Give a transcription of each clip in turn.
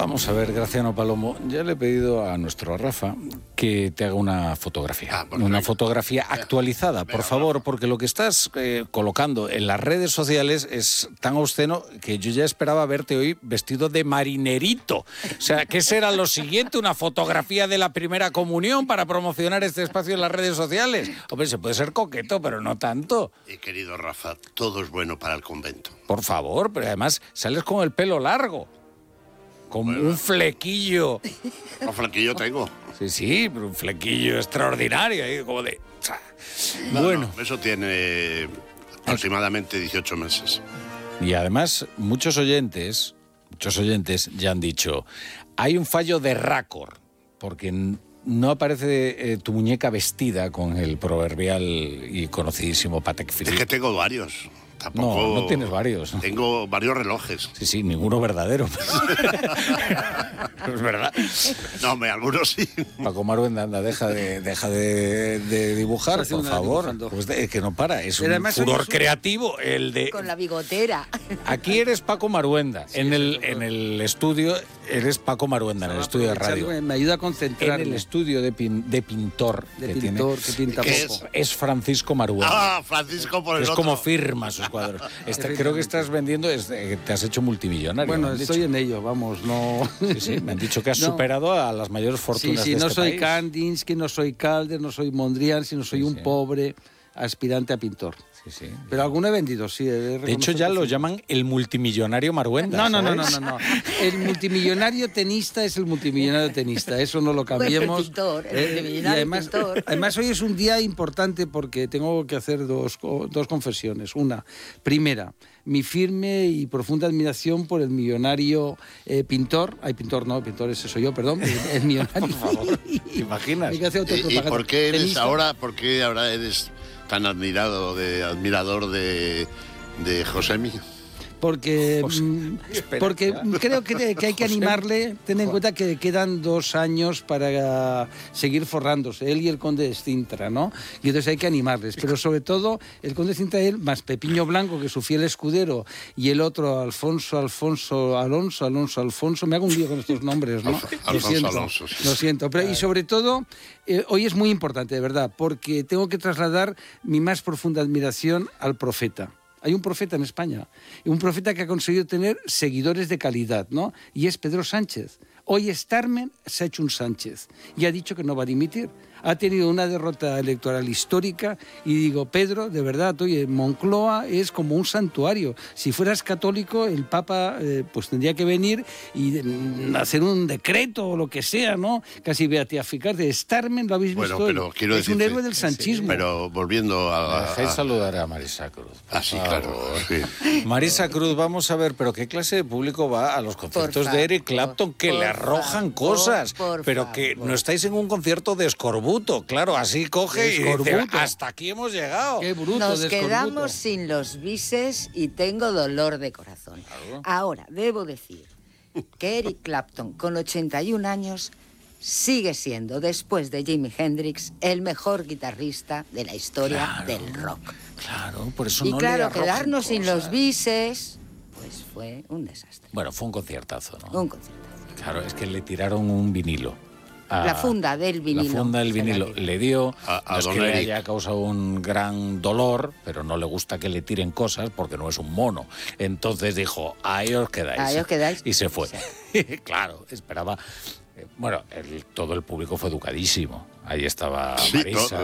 Vamos a ver, Graciano Palomo, ya le he pedido a nuestro Rafa que te haga una fotografía, una fotografía actualizada, por favor, porque lo que estás colocando en las redes sociales es tan obsceno que yo ya esperaba verte hoy vestido de marinerito. O sea, ¿qué será lo siguiente? ¿Una fotografía de la primera comunión para promocionar este espacio en las redes sociales? Hombre, se puede ser coqueto, pero no tanto. Querido Rafa, todo es bueno para el convento. Por favor, pero además sales con el pelo largo. Con un flequillo. Un flequillo tengo. Sí, pero un flequillo extraordinario, ¿eh? Como de... Bueno. Eso tiene aproximadamente 18 meses. Y además, muchos oyentes ya han dicho, hay un fallo de récord, porque no aparece tu muñeca vestida con el proverbial y conocidísimo Patek Philippe. Es que tengo varios. Tampoco, no tienes varios. Tengo varios relojes. Sí, ninguno verdadero. Es verdad. No, algunos sí. Paco Maruenda, anda, deja de dibujar, por favor. Pues que no para, es un furor creativo el de... Con la bigotera. Aquí eres Paco Maruenda, sí, en el estudio eres Paco Maruenda, en el estudio de radio. Me ayuda a concentrarme. En el estudio de pintor que pinta poco. Es Francisco Maruenda. Francisco por el es otro. Como firma sus cuadros. Creo que estás vendiendo, te has hecho multimillonario. Bueno, estoy en ello, vamos, no... Sí, me han dicho que has superado a las mayores fortunas de este país. Sí, no soy Kandinsky, no soy Calder, no soy Mondrian, sino soy un pobre aspirante a pintor. Sí. Pero alguno he vendido, sí. De hecho, ya lo llaman el multimillonario Maruenda. No. El multimillonario tenista es el multimillonario tenista. Eso no lo cambiemos. El además, además, hoy es un día importante porque tengo que hacer dos confesiones. Una, primera, mi firme y profunda admiración por el millonario pintor. Pintor ese soy yo, perdón. El millonario. Por favor, ¿te imaginas? ¿Y por qué eres ahora eres tan admirador de Josemi? Porque creo que hay que animarle. Ten en cuenta que quedan 2 años para seguir forrándose, él y el conde de Cintra, ¿no? Y entonces hay que animarles. Pero sobre todo, el conde de Cintra, él, más Pepiño Blanco, que es su fiel escudero, y el otro, Alonso. Me hago un lío con estos nombres, ¿no? Alonso. Lo siento. Pero, y sobre todo, hoy es muy importante, de verdad, porque tengo que trasladar mi más profunda admiración al profeta. Hay un profeta en España, un profeta que ha conseguido tener seguidores de calidad, ¿no? Y es Pedro Sánchez. Hoy Starmen se ha hecho un Sánchez y ha dicho que no va a dimitir. Ha tenido una derrota electoral histórica y digo, Pedro, de verdad, oye, Moncloa es como un santuario. Si fueras católico, el Papa pues tendría que venir y hacer un decreto o lo que sea, ¿no? Casi beatificarte. Starmen, lo habéis visto hoy. Es un héroe del sanchismo. Sí, pero volviendo a... Dejéis saludar a Marisa Cruz. Sí, claro. Sí. Marisa Cruz, vamos a ver, pero ¿qué clase de público va a los conciertos de Eric Clapton que le arrojan cosas? Pero que no estáis en un concierto de escorbuto. Claro, así coge y dice, hasta aquí hemos llegado. Qué bruto. Nos quedamos sin los bises y tengo dolor de corazón. Claro. Ahora, debo decir que Eric Clapton, con 81 años, sigue siendo, después de Jimi Hendrix, el mejor guitarrista de la historia del rock. Claro, por eso no le arrojan quedarnos sin los bises, pues fue un desastre. Bueno, fue un conciertazo, ¿no? Un conciertazo. Claro, es que le tiraron un vinilo. La funda del vinilo. La funda del vinilo le dio, a es que le haya causado un gran dolor, pero no le gusta que le tiren cosas porque no es un mono. Entonces dijo, ahí os quedáis. Ahí os quedáis. Y se fue. Sí. Claro, esperaba... Bueno, todo el público fue educadísimo. Ahí estaba Marisa,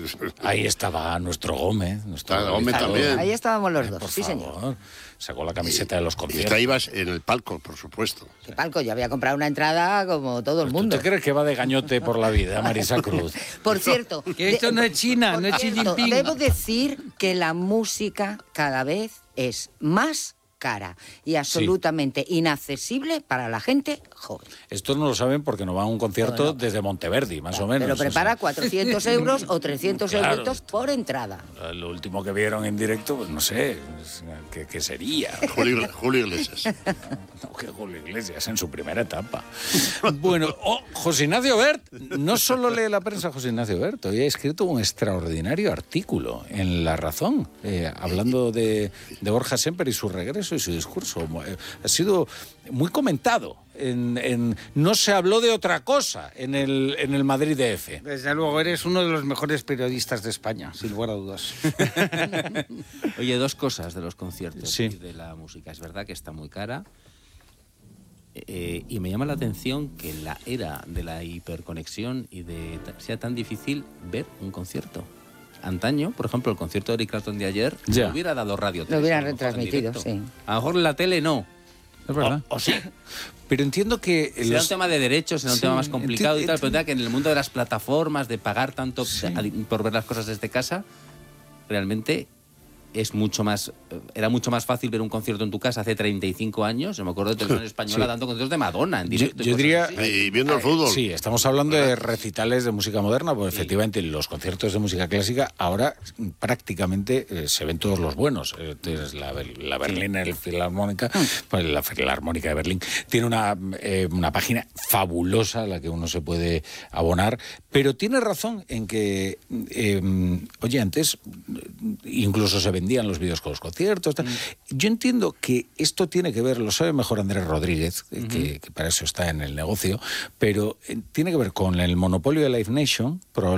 ahí estaba nuestro Gómez. Gómez también. Ahí estábamos los dos, por sí, favor. Señor. Sacó la camiseta de los conciertos. Y ibas en el palco, por supuesto. ¿Qué palco? Yo había comprado una entrada como todo el mundo. ¿Tú te crees que va de gañote por la vida, Marisa Cruz? Por cierto... Que esto no es China, no es Xi Jinping. Debo decir que la música cada vez es más cara y absolutamente inaccesible para la gente joven. Esto no lo saben porque no van a un concierto desde Monteverdi, más o menos. Pero prepara 400 euros o 300 euros por entrada. Lo último que vieron en directo, pues no sé, ¿qué sería? Julio Iglesias. No, que Julio Iglesias en su primera etapa. Bueno, José Ignacio Bert, no solo lee la prensa José Ignacio Bert, hoy ha escrito un extraordinario artículo en La Razón, hablando de Borja Semper y su regreso. eso y su discurso. Ha sido muy comentado. No se habló de otra cosa en el Madrid DF. Desde luego, eres uno de los mejores periodistas de España, sin lugar a dudas. Oye, dos cosas de los conciertos Sí. y de la música. Es verdad que está muy cara. Y me llama la atención que en la era de la hiperconexión sea tan difícil ver un concierto. Antaño, por ejemplo, el concierto de Eric Clapton de ayer Ya. lo hubiera dado Radio 3. Lo hubieran a mejor en retransmitido, directo. sí. A lo mejor en la tele no. Es verdad. O sí. Pero entiendo que... Será un tema de derechos, será un Sí, tema más complicado y tal, pero entiendo. verdad que en el mundo de las plataformas, de pagar tanto por ver las cosas desde casa, realmente era mucho más fácil ver un concierto en tu casa hace 35 años. Yo me acuerdo de Televisión Española Sí. dando conciertos de Madonna en directo. y Yo cosas diría... así. Y viendo el fútbol. Sí, estamos hablando de recitales de música moderna, pues efectivamente los conciertos de música clásica ahora prácticamente se ven todos los buenos. Entonces, la Berliner Filarmónica, pues la Filarmónica de Berlín, tiene una página fabulosa a la que uno se puede abonar, pero tiene razón en que, oye, antes incluso se vendían los vídeos con los conciertos. Yo entiendo que esto tiene que ver, lo sabe mejor Andrés Rodríguez, que para eso está en el negocio, pero tiene que ver con el monopolio de Live Nation,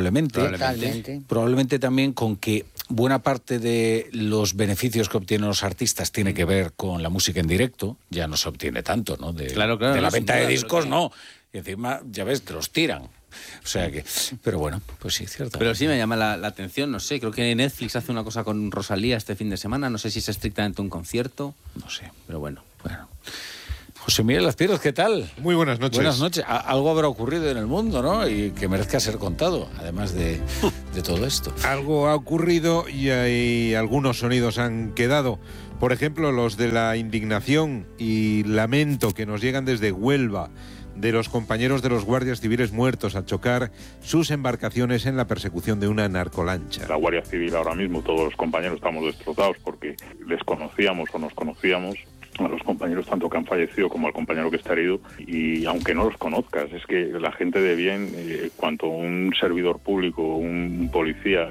probablemente también con que buena parte de los beneficios que obtienen los artistas tiene que ver con la música en directo, ya no se obtiene tanto, ¿no? Claro, de la no, venta sin de duda, discos, pero no. Y encima, ya ves, te los tiran. O sea que, pero bueno, pues sí, cierto. Pero sí me llama la atención, no sé, creo que Netflix hace una cosa con Rosalía este fin de semana, no sé si es estrictamente un concierto, No sé. pero bueno. José Miguel Azpiroz, ¿qué tal? Muy buenas noches. Buenas noches. Algo habrá ocurrido en el mundo, ¿no? Y que merezca ser contado, además de todo esto. Algo ha ocurrido y algunos sonidos han quedado. Por ejemplo, los de la indignación y lamento que nos llegan desde Huelva, de los compañeros de los guardias civiles muertos al chocar sus embarcaciones en la persecución de una narcolancha. La Guardia Civil ahora mismo, todos los compañeros estamos destrozados porque les conocíamos o nos conocíamos a los compañeros tanto que han fallecido como al compañero que está herido, y aunque no los conozcas, es que la gente de bien, cuanto un servidor público, un policía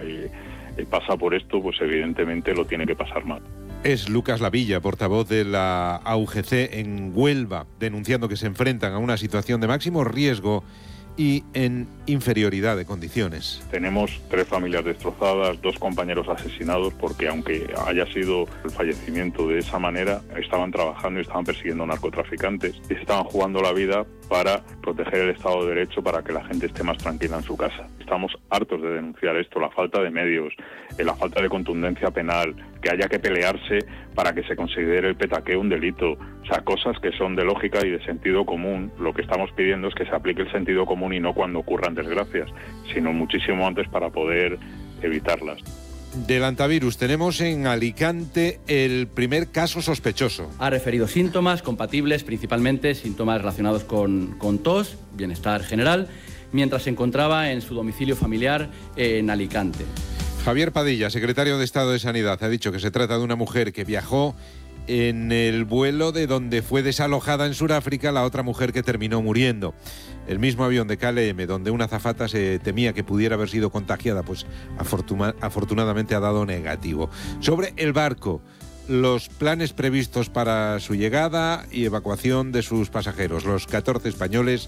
pasa por esto, pues evidentemente lo tiene que pasar mal. Es Lucas Lavilla, portavoz de la AUGC en Huelva, denunciando que se enfrentan a una situación de máximo riesgo y en inferioridad de condiciones. Tenemos 3 familias destrozadas, 2 compañeros asesinados, porque aunque haya sido el fallecimiento de esa manera, estaban trabajando y estaban persiguiendo narcotraficantes y se estaban jugando la vida para proteger el Estado de Derecho, para que la gente esté más tranquila en su casa. Estamos hartos de denunciar esto, la falta de medios, la falta de contundencia penal, que haya que pelearse para que se considere el petaqueo un delito. O sea, cosas que son de lógica y de sentido común. Lo que estamos pidiendo es que se aplique el sentido común y no cuando ocurran desgracias, sino muchísimo antes para poder evitarlas. Del antivirus tenemos en Alicante el primer caso sospechoso. Ha referido síntomas compatibles, principalmente síntomas relacionados con tos, bienestar general, mientras se encontraba en su domicilio familiar en Alicante. Javier Padilla, secretario de Estado de Sanidad, ha dicho que se trata de una mujer que viajó en el vuelo de donde fue desalojada en Sudáfrica la otra mujer que terminó muriendo. El mismo avión de KLM, donde una azafata se temía que pudiera haber sido contagiada, pues afortunadamente ha dado negativo. Sobre el barco, los planes previstos para su llegada y evacuación de sus pasajeros. Los 14 españoles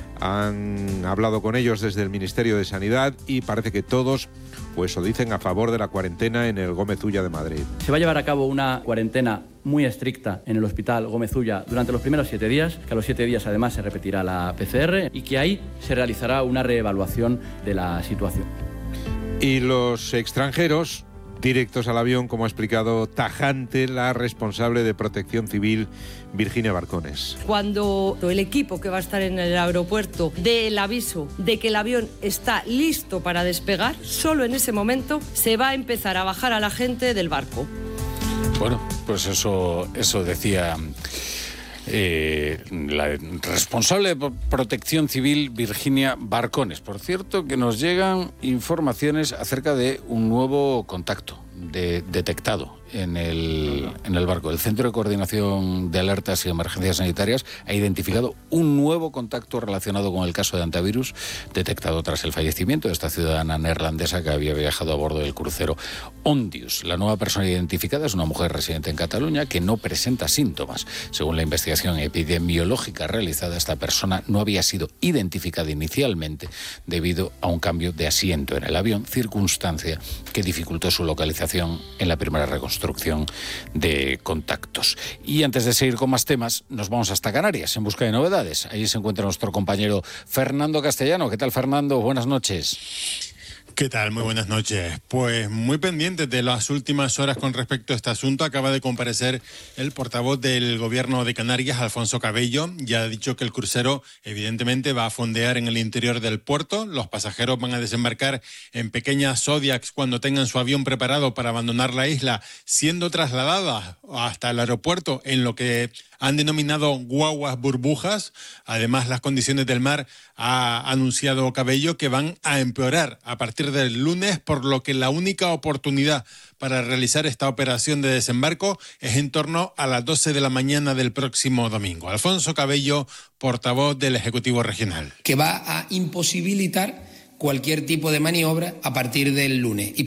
han hablado con ellos desde el Ministerio de Sanidad y parece que todos pues lo dicen a favor de la cuarentena en el Gómez Ulla de Madrid. Se va a llevar a cabo una cuarentena muy estricta en el Hospital Gómez Ulla durante los primeros 7 días, que a los 7 días además se repetirá la PCR y que ahí se realizará una reevaluación de la situación. Y los extranjeros directos al avión, como ha explicado tajante la responsable de Protección Civil, Virginia Barcones. Cuando el equipo que va a estar en el aeropuerto dé el aviso de que el avión está listo para despegar, solo en ese momento se va a empezar a bajar a la gente del barco. Bueno, pues eso decía la responsable de Protección Civil, Virginia Barcones. Por cierto, que nos llegan informaciones acerca de un nuevo contacto detectado en el barco. El Centro de Coordinación de Alertas y Emergencias Sanitarias ha identificado un nuevo contacto relacionado con el caso de antivirus detectado tras el fallecimiento de esta ciudadana neerlandesa que había viajado a bordo del crucero Ondius. La nueva persona identificada es una mujer residente en Cataluña que no presenta síntomas. Según la investigación epidemiológica realizada, esta persona no había sido identificada inicialmente debido a un cambio de asiento en el avión, circunstancia que dificultó su localización en la primera reconstrucción de contactos. Y antes de seguir con más temas, nos vamos hasta Canarias en busca de novedades. Allí se encuentra nuestro compañero Fernando Castellano. ¿Qué tal, Fernando? Buenas noches. ¿Qué tal? Muy buenas noches. Pues muy pendientes de las últimas horas con respecto a este asunto. Acaba de comparecer el portavoz del Gobierno de Canarias, Alfonso Cabello. Ya ha dicho que el crucero evidentemente va a fondear en el interior del puerto. Los pasajeros van a desembarcar en pequeñas Zodiacs cuando tengan su avión preparado para abandonar la isla, siendo trasladadas hasta el aeropuerto en lo que han denominado guaguas burbujas. Además, las condiciones del mar, ha anunciado Cabello, que van a empeorar a partir del lunes, por lo que la única oportunidad para realizar esta operación de desembarco es en torno a las 12 de la mañana del próximo domingo. Alfonso Cabello, portavoz del Ejecutivo Regional. Que va a imposibilitar cualquier tipo de maniobra a partir del lunes.